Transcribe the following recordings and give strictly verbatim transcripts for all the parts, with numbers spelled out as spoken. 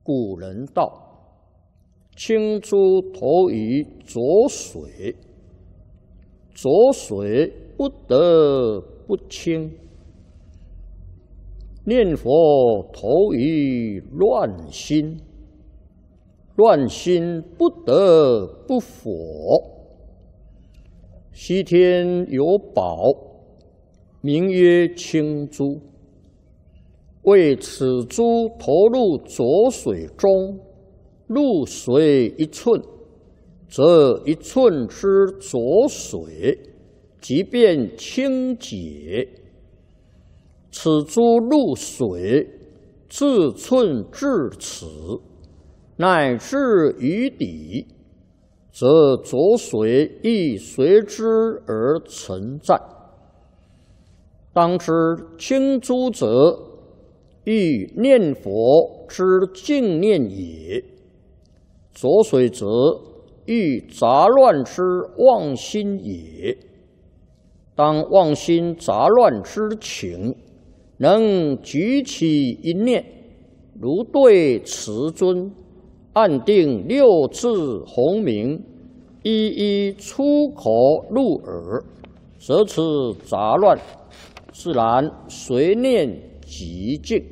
古人道：“清珠投于浊水，浊水不得不清。念佛投于乱心，乱心不得不佛。西天有宝，名曰清珠。为此珠投入浊水中，入水一寸，则一寸之浊水即便清洁。此珠入水，自寸至此，乃至于底，则浊水亦随之而存在。当知清珠者，欲念佛之净念也；浊水则，欲杂乱之妄心也。当妄心杂乱之情，能举起一念，如对慈尊，按定六字洪名，一一出口入耳，则此杂乱自然随念即净。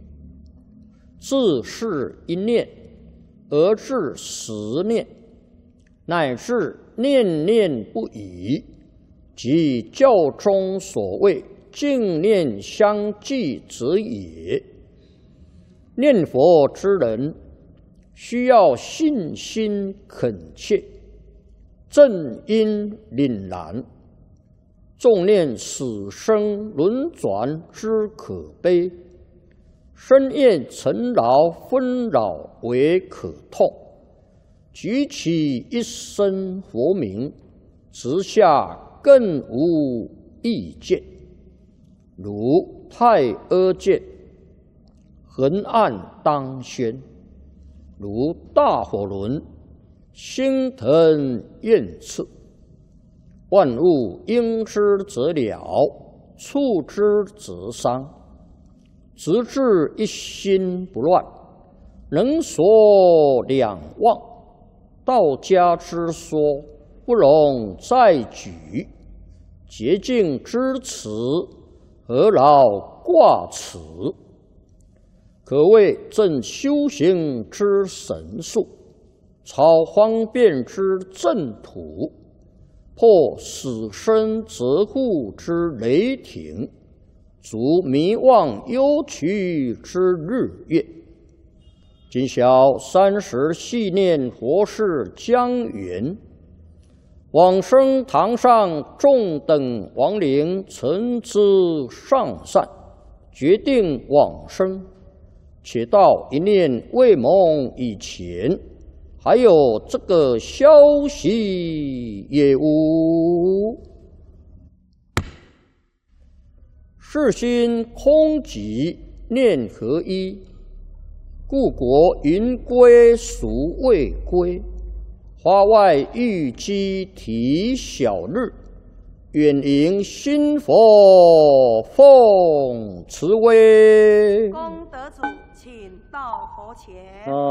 自是一念而至十念，乃至念念不已，即教中所谓净念相继者也。念佛之人，需要信心恳切，正因凛然，重念死生轮转之可悲，深厌尘劳纷扰为可痛，举起一声佛名，直下更无意见。如太阿戒，横按当宣；如大火轮，心腾焰炽。万物应之则了，触之则伤。直至一心不乱，能所两忘。道家之说，不容再举。洁净之词，何劳挂齿？可谓正修行之神速，超方便之正途，破死生责护之雷霆，足迷妄忧屈之日月。今晓三十系念佛事将圆，往生堂上众等亡灵曾知上善，决定往生。且到一念未蒙以前，还有这个消息也无。世心空寂，念合一，故国云归孰未归？花外玉鸡啼晓日，远迎新佛奉慈威。 功德主，请到佛前。